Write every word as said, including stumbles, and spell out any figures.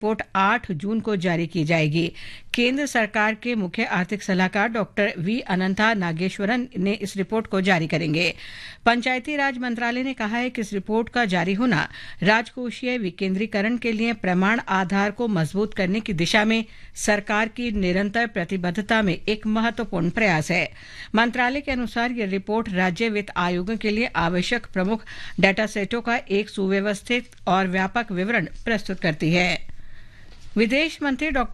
Report आठ जून को जारी की जाएगी। केंद्र सरकार के मुख्य आर्थिक सलाहकार डॉक्टर वी अनंता नागेश्वरन ने इस रिपोर्ट को जारी करेंगे। पंचायती राज मंत्रालय ने कहा है कि इस रिपोर्ट का जारी होना राजकोषीय विकेंद्रीकरण के लिए प्रमाण आधार को मजबूत करने की दिशा में सरकार की निरंतर प्रतिबद्धता में एक महत्वपूर्ण प्रयास है। मंत्रालय के अनुसार यह रिपोर्ट राज्य वित्त आयोगों के लिए आवश्यक प्रमुख डाटा सेटों का एक सुव्यवस्थित और व्यापक विवरण प्रस्तुत करती है। विदेश मंत्री डॉ